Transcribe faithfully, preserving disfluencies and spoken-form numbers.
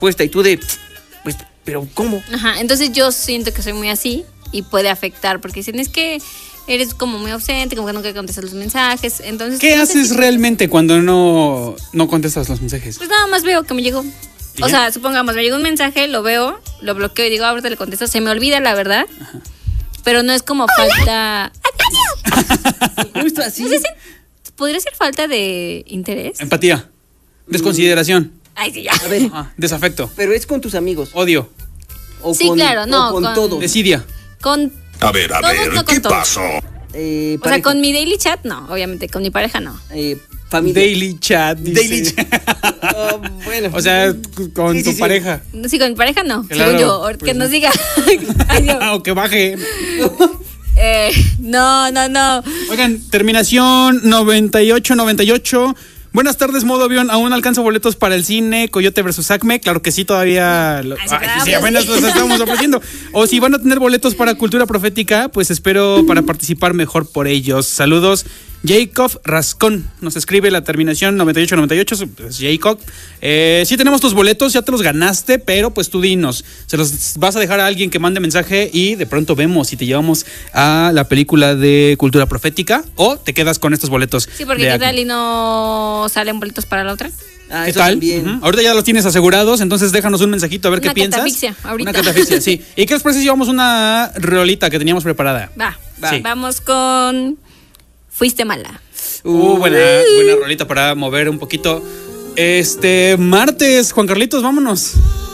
respuesta y tú de, pues, pero ¿cómo? Ajá, entonces yo siento que soy muy así y puede afectar porque dicen, es que eres como muy ausente, como que nunca contestas los mensajes, entonces... ¿Qué no sé haces si- realmente cuando no, no contestas los mensajes? Pues nada más veo que me llegó. ¿Y O ya? sea, supongamos, me llegó un mensaje, lo veo, lo bloqueo y digo, ahorita le contesto, se me olvida la verdad, pero no es como falta... Justo así. No sé si podría ser falta de interés. Empatía, desconsideración, Ay, sí, ya. A ver, ah, desafecto, pero es con tus amigos. odio, O Sí, con, claro, no, o con, con- todo. desidia. Con... A ver, a Todos, ver, no con ¿qué todos. pasó? Eh, O sea, pareja, con mi daily chat, no, obviamente, con mi pareja no. eh, familia. Daily chat, dice. Daily chat. Ah, bueno. O sea, con Sí, tu sí, sí. pareja. Sí, con mi pareja no, Claro, según yo, ahorita pues que nos no. diga. Ay, Dios. O que baje. Eh, no, no, no. Oigan, terminación noventa y ocho noventa y ocho. Buenas tardes, modo avión. ¿Aún alcanza boletos para el cine Coyote versus Acme? Claro que sí, todavía. lo- Ay, sí, Ay, claro, sí, pues apenas sí. los estamos ofreciendo. O si van a tener boletos para Cultura Profética, pues espero para participar mejor por ellos. Saludos. Jacob Rascón nos escribe la terminación noventa y ocho noventa y ocho. Pues Jacob, eh, sí tenemos tus boletos, ya te los ganaste, pero pues tú dinos. Se los vas a dejar a alguien que mande mensaje y de pronto vemos si te llevamos a la película de Cultura Profética o te quedas con estos boletos. Sí, porque de qué Acme. tal y no salen boletos para la otra. Ah, ¿Qué eso tal? también. Ujú. Ahorita ya los tienes asegurados, entonces déjanos un mensajito a ver Una qué piensas. catafixia, ahorita. Una catafixia, sí. ¿Y qué les parece si llevamos una rolita que teníamos preparada? Va, Va. Sí. vamos con Fuiste mala. Uh, buena, buena rolita para mover un poquito. Este, martes, Juan Carlitos, vámonos.